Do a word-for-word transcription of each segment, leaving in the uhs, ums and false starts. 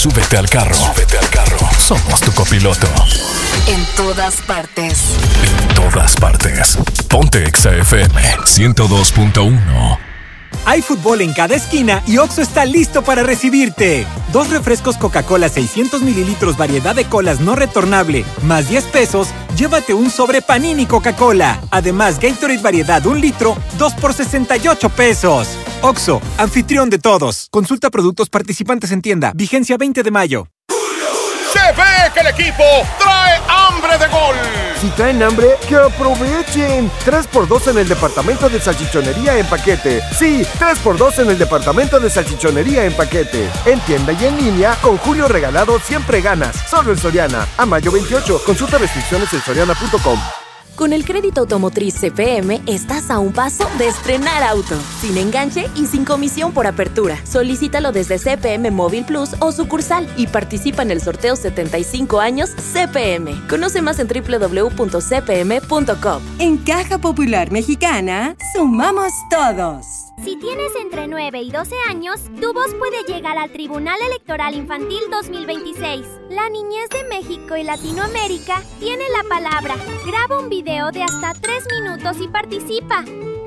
Súbete al carro. Súbete al carro. Somos tu copiloto. En todas partes. En todas partes. Ponte Exa F M ciento dos punto uno. Hay fútbol en cada esquina y Oxxo está listo para recibirte. Dos refrescos Coca-Cola seiscientos mililitros variedad de colas no retornable, más diez pesos, llévate un sobre Panini Coca-Cola. Además, Gatorade variedad un litro, dos por sesenta y ocho pesos. Oxxo, anfitrión de todos. Consulta productos participantes en tienda. Vigencia veinte de mayo. Se ve que el equipo trae hambre de gol. Si traen hambre, que aprovechen. tres por dos en el departamento de salchichonería en paquete. Sí, tres por dos en el departamento de salchichonería en paquete. En tienda y en línea, con Julio Regalado siempre ganas. Solo en Soriana. A mayo veintiocho. Consulta restricciones en soriana punto com. Con el crédito automotriz C P M estás a un paso de estrenar auto, sin enganche y sin comisión por apertura. Solicítalo desde C P M Móvil Plus o sucursal y participa en el sorteo setenta y cinco años C P M. Conoce más en doble u doble u doble u punto c p m punto com. En Caja Popular Mexicana, sumamos todos. Si tienes entre nueve y doce años, tu voz puede llegar al Tribunal Electoral Infantil dos mil veintiséis. La niñez de México y Latinoamérica tiene la palabra. Graba un video de hasta tres minutos y participa.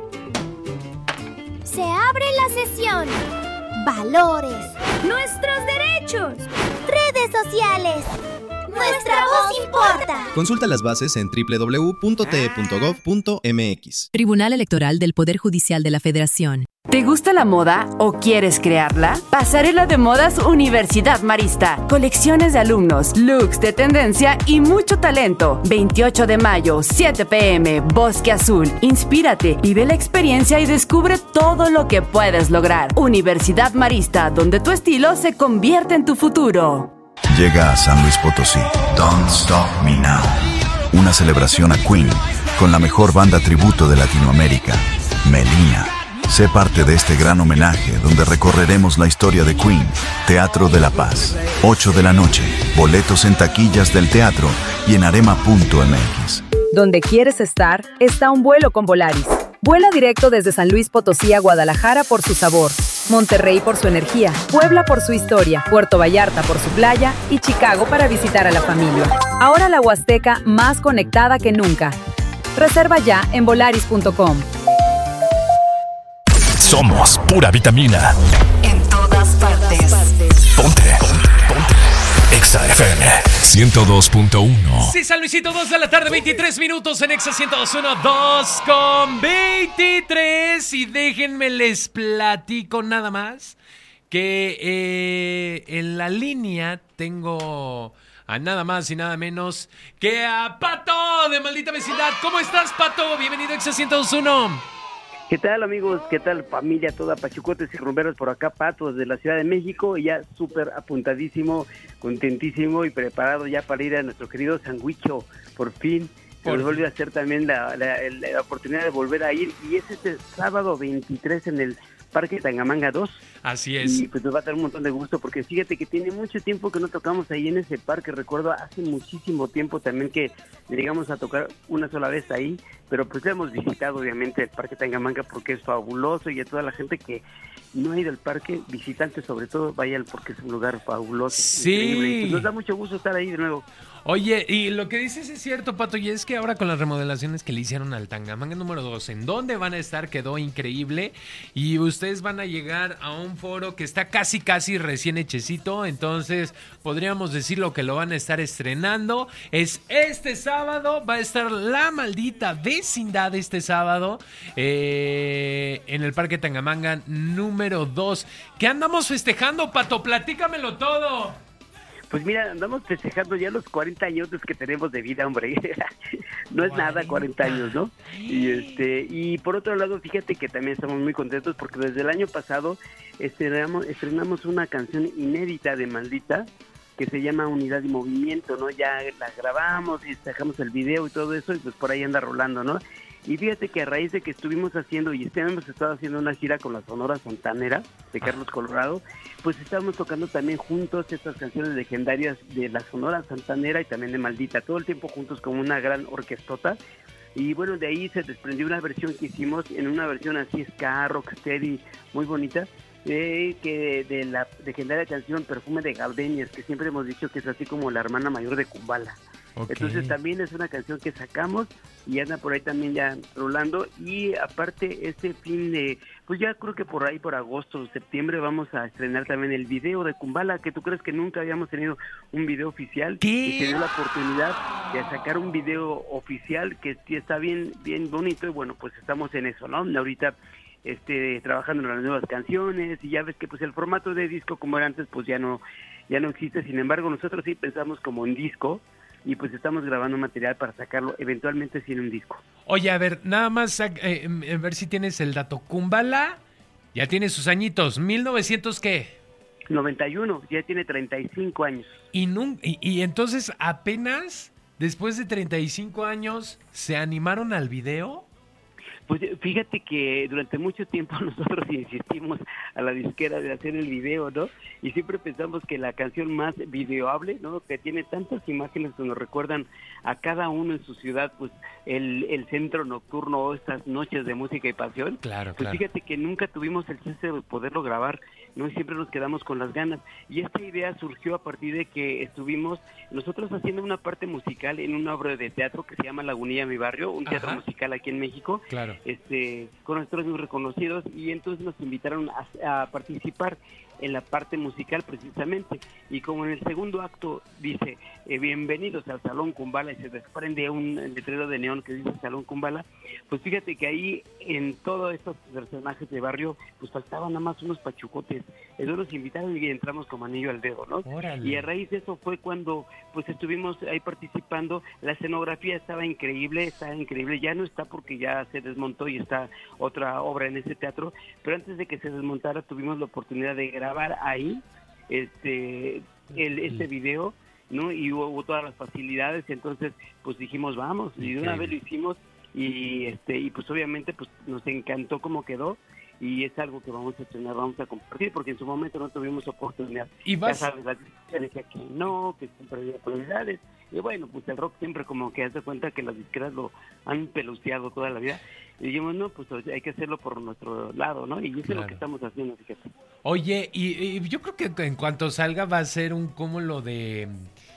Se abre la sesión. Valores. Nuestros derechos. Redes sociales. Nuestra voz importa. Consulta las bases en doble u doble u doble u punto t e punto gov punto m x. Tribunal Electoral del Poder Judicial de la Federación. ¿Te gusta la moda o quieres crearla? Pasarela de Modas Universidad Marista. Colecciones de alumnos, looks de tendencia y mucho talento. veintiocho de mayo, siete pe eme, Bosque Azul. Inspírate, vive la experiencia y descubre todo lo que puedes lograr. Universidad Marista, donde tu estilo se convierte en tu futuro. Llega a San Luis Potosí Don't Stop Me Now, una celebración a Queen con la mejor banda tributo de Latinoamérica, Melina. Sé parte de este gran homenaje donde recorreremos la historia de Queen. Teatro de la Paz, ocho de la noche, boletos en taquillas del teatro y en arema punto eme equis. Donde quieres estar, está un vuelo con Volaris. Vuela directo desde San Luis Potosí a Guadalajara por su sabor, Monterrey por su energía, Puebla por su historia, Puerto Vallarta por su playa y Chicago para visitar a la familia. Ahora la Huasteca más conectada que nunca. Reserva ya en volaris punto com. Somos pura vitamina. En todas partes. Ponte, ponte, ponte. Exa F M ciento dos punto uno. Sí, San Luisito, dos de la tarde, veintitrés minutos en Exa ciento dos punto uno, dos con veintitrés. Y déjenme les platico nada más que eh, en la línea tengo a nada más y nada menos que a Pato de Maldita Vecindad. ¿Cómo estás, Pato? Bienvenido a Exa ciento dos punto uno. ¿Qué tal, amigos? ¿Qué tal, familia toda? Pachucotes y rumberos por acá, Patos de la Ciudad de México, ya súper apuntadísimo, contentísimo y preparado ya para ir a nuestro querido Sandwicho, por fin. Se nos vuelve a hacer también la, la, la oportunidad de volver a ir, y es este sábado veintitrés en el Parque Tangamanga dos. Así es. Y pues nos va a dar un montón de gusto, porque fíjate que tiene mucho tiempo que no tocamos ahí en ese parque. Recuerdo hace muchísimo tiempo también que llegamos a tocar una sola vez ahí, pero pues ya hemos visitado obviamente el Parque Tangamanga porque es fabuloso, y a toda la gente que no ha ido al parque, visitantes sobre todo, vayan porque es un lugar fabuloso. Sí. Increíble. Y pues nos da mucho gusto estar ahí de nuevo. Oye, y lo que dices es cierto, Pato, y es que ahora con las remodelaciones que le hicieron al Tangamanga número dos, en dónde van a estar, quedó increíble, y ustedes van a llegar a un foro que está casi casi recién hechecito, entonces podríamos decirlo que lo van a estar estrenando. Es este sábado, va a estar La Maldita Vecindad este sábado eh, en el Parque Tangamanga número dos. ¿Qué andamos festejando, Pato? Platícamelo todo. Pues mira, andamos festejando ya los cuarenta años que tenemos de vida, hombre. No es nada cuarenta años, ¿no? Y este y por otro lado, fíjate que también estamos muy contentos porque desde el año pasado estrenamos, estrenamos una canción inédita de Maldita que se llama Unidad y Movimiento, ¿no? Ya la grabamos y sacamos el video y todo eso, y pues por ahí anda rolando, ¿no? Y fíjate que a raíz de que estuvimos haciendo, y este hemos estado haciendo una gira con la Sonora Santanera de Carlos Colorado, pues estábamos tocando también juntos estas canciones legendarias de la Sonora Santanera y también de Maldita, todo el tiempo juntos como una gran orquestota. Y bueno, de ahí se desprendió una versión que hicimos, en una versión así ska, rocksteady, muy bonita, eh, que de la legendaria canción Perfume de Gardenias, que siempre hemos dicho que es así como la hermana mayor de Kumbala. Okay. Entonces también es una canción que sacamos y anda por ahí también ya rolando. Y aparte este fin de, pues ya creo que por ahí por agosto o septiembre vamos a estrenar también el video de Kumbala, que tú crees que nunca habíamos tenido un video oficial. ¿Qué? Y tener la oportunidad de sacar un video oficial que sí está bien, bien bonito, y bueno, pues estamos en eso, ¿no? Ahorita este trabajando en las nuevas canciones, y ya ves que pues el formato de disco como era antes pues ya no, ya no existe. Sin embargo, nosotros sí pensamos como en disco, y pues estamos grabando material para sacarlo eventualmente sí en un disco. Oye, a ver, nada más eh, a ver si tienes el dato. Kumbala ya tiene sus añitos. ¿mil novecientos qué? noventa y uno, ya tiene treinta y cinco años. Y, nun- y, y entonces apenas después de treinta y cinco años se animaron al video. Pues fíjate que durante mucho tiempo nosotros insistimos a la disquera de hacer el video, ¿no? Y siempre pensamos que la canción más videoable, ¿no? Que tiene tantas imágenes que nos recuerdan a cada uno en su ciudad, pues el, el centro nocturno o estas noches de música y pasión. Claro, pues claro. Fíjate que nunca tuvimos el chance de poderlo grabar, ¿no? Y siempre nos quedamos con las ganas. Y esta idea surgió a partir de que estuvimos nosotros haciendo una parte musical en una obra de teatro que se llama Lagunilla Mi Barrio, un teatro Ajá. musical aquí en México. Claro. Este, con actores muy reconocidos, y entonces nos invitaron a, a participar en la parte musical precisamente, y como en el segundo acto dice eh, bienvenidos al Salón Kumbala, y se desprende un letrero de neón que dice Salón Kumbala, pues fíjate que ahí en todos estos personajes de barrio pues faltaban nada más unos pachucotes. Entonces nos invitaron y entramos como anillo al dedo, ¿no? Órale. Y a raíz de eso fue cuando pues estuvimos ahí participando. La escenografía estaba increíble, estaba increíble, ya no está porque ya se desmontó y está otra obra en ese teatro, pero antes de que se desmontara tuvimos la oportunidad de grabar ahí este el este video, ¿no? Y hubo, hubo todas las facilidades, entonces pues dijimos vamos, y de una vez lo hicimos, y este y pues obviamente pues nos encantó cómo quedó, y es algo que vamos a estrenar, vamos a compartir, porque en su momento no tuvimos oportunidad. Y vas... Ya sabes, la disquera decía que no, que siempre había prioridades, y bueno, pues el rock siempre como que hace cuenta que las disqueras lo han peluceado toda la vida, y dijimos, no, pues hay que hacerlo por nuestro lado, ¿no? Y eso claro. es lo que estamos haciendo, fíjate. Oye, y, y yo creo que en cuanto salga va a ser un cúmulo de...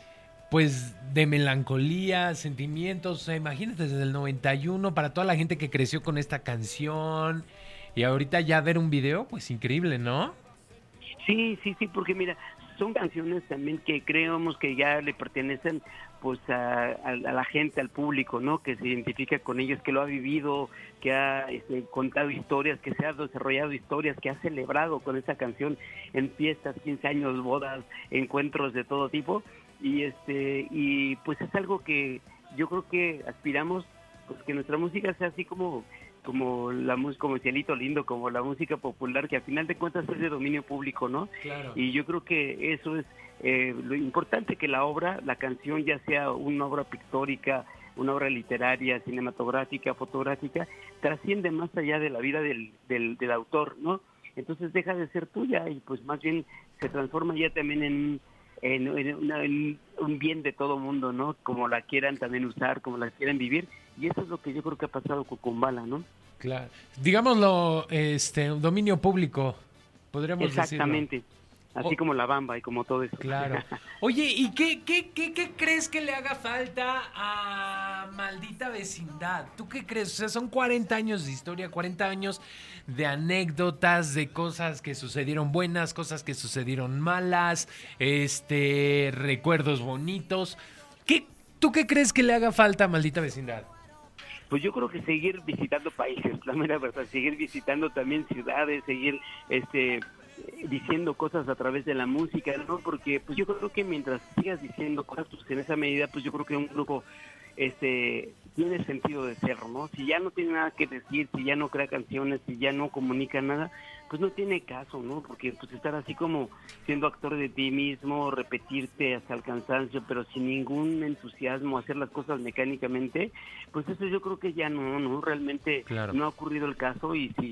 pues de melancolía, sentimientos, o sea, imagínate desde el noventa y uno para toda la gente que creció con esta canción, y ahorita ya ver un video, pues increíble, ¿no? Sí, sí, sí, porque mira, son canciones también que creemos que ya le pertenecen pues a, a, a la gente, al público, ¿no? Que se identifica con ellos, que lo ha vivido, que ha este, contado historias, que se ha desarrollado historias, que ha celebrado con esa canción en fiestas, quince años, bodas, encuentros de todo tipo. Y este y pues es algo que yo creo que aspiramos, pues que nuestra música sea así como como la música, como Cielito Lindo, como la música popular, que al final de cuentas es de dominio público, ¿no? Claro. Y yo creo que eso es eh, lo importante, que la obra, la canción, ya sea una obra pictórica, una obra literaria, cinematográfica, fotográfica, trasciende más allá de la vida del, del, del autor, ¿no? Entonces deja de ser tuya y pues más bien se transforma ya también en En, en, una, en un bien de todo mundo, ¿no? Como la quieran también usar, como la quieran vivir, y eso es lo que yo creo que ha pasado con Kumbala, ¿no? Claro, digámoslo, este, dominio público, podríamos decirlo. Exactamente, así oh. como La Bamba y como todo eso. Claro. Oye, ¿y qué, qué, qué, qué crees que le haga falta a Maldita Vecindad? ¿Tú qué crees? O sea, son cuarenta años de historia, cuarenta años de anécdotas, de cosas que sucedieron buenas, cosas que sucedieron malas, este, recuerdos bonitos. ¿Qué, ¿Tú qué crees que le haga falta a Maldita Vecindad? Pues yo creo que seguir visitando países, la mera verdad, seguir visitando también ciudades, seguir este diciendo cosas a través de la música, ¿no? Porque pues yo creo que mientras sigas diciendo cosas, pues en esa medida, pues yo creo que un grupo este tiene sentido de ser, ¿no? Si ya no tiene nada que decir, si ya no crea canciones, si ya no comunica nada, pues no tiene caso, ¿no? Porque pues estar así como siendo actor de ti mismo, repetirte hasta el cansancio, pero sin ningún entusiasmo, hacer las cosas mecánicamente, pues eso yo creo que ya no, ¿no? Realmente claro. no ha ocurrido el caso, y si